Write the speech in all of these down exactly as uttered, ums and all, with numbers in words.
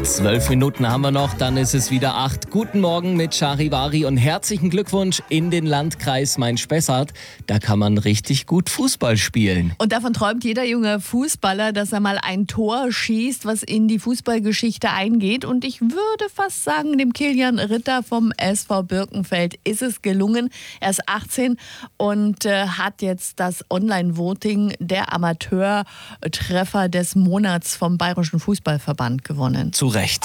Zwölf Minuten haben wir noch, dann ist es wieder acht. Guten Morgen mit Charivari und herzlichen Glückwunsch in den Landkreis Main-Spessart. Da kann man richtig gut Fußball spielen. Und davon träumt jeder junge Fußballer, dass er mal ein Tor schießt, was in die Fußballgeschichte eingeht. Und ich würde fast sagen, dem Kilian Ritter vom S V Birkenfeld ist es gelungen. Er ist achtzehn und äh, hat jetzt das Online-Voting der Amateurtreffer des Monats vom Bayerischen Fußballverband gewonnen. Zu Recht.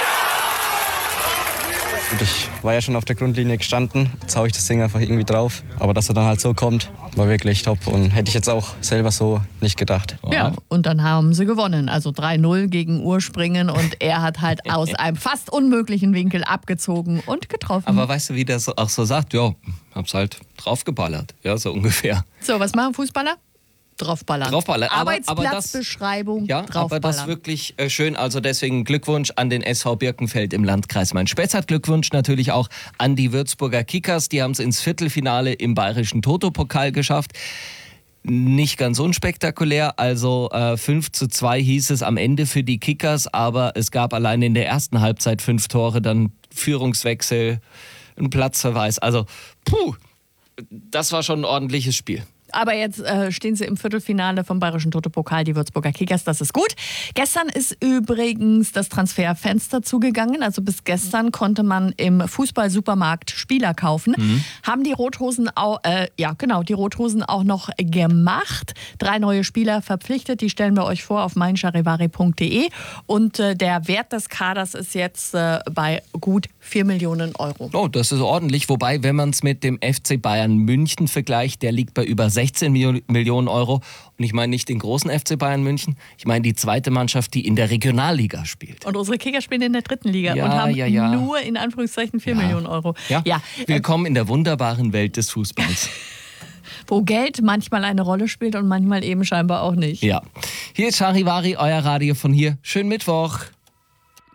Ich war ja schon auf der Grundlinie gestanden, jetzt haue ich das Ding einfach irgendwie drauf. Aber dass er dann halt so kommt, war wirklich top und hätte ich jetzt auch selber so nicht gedacht. Ja, und dann haben sie gewonnen. Also drei null gegen Urspringen und er hat halt aus einem fast unmöglichen Winkel abgezogen und getroffen. Aber weißt du, wie der so, auch so sagt? Ja, hab's halt draufgeballert. Ja, so ungefähr. So, was machen Fußballer? Draufballern. Draufballern. Aber, aber das, Arbeitsplatzbeschreibung, ja, aber das wirklich äh, schön. Also deswegen Glückwunsch an den S V Birkenfeld im Landkreis Main-Spessart. Glückwunsch natürlich auch an die Würzburger Kickers. Die haben es ins Viertelfinale im bayerischen Toto-Pokal geschafft. Nicht ganz unspektakulär, also äh, fünf zu zwei hieß es am Ende für die Kickers, aber es gab allein in der ersten Halbzeit fünf Tore, dann Führungswechsel, ein Platzverweis. Also, puh, das war schon ein ordentliches Spiel. Aber jetzt äh, stehen sie im Viertelfinale vom Bayerischen Toto-Pokal, die Würzburger Kickers, das ist gut. Gestern ist übrigens das Transferfenster zugegangen, also bis gestern konnte man im Fußball-Supermarkt Spieler kaufen. Mhm. Haben die Rothosen auch, äh, ja genau, die Rothosen auch noch gemacht. Drei neue Spieler verpflichtet, die stellen wir euch vor auf mein charivari punkt de und äh, der Wert des Kaders ist jetzt äh, bei gut vier Millionen Euro. Oh, das ist ordentlich, wobei, wenn man es mit dem F C Bayern München vergleicht, der liegt bei über sechzehn Millionen Euro. Und ich meine nicht den großen F C Bayern München, ich meine die zweite Mannschaft, die in der Regionalliga spielt. Und unsere Kicker spielen in der dritten Liga ja, und haben ja, ja. nur in Anführungszeichen vier ja. Millionen Euro. Ja. Ja. Willkommen in der wunderbaren Welt des Fußballs. Wo Geld manchmal eine Rolle spielt und manchmal eben scheinbar auch nicht. Ja. Hier ist Charivari, euer Radio von hier. Schönen Mittwoch.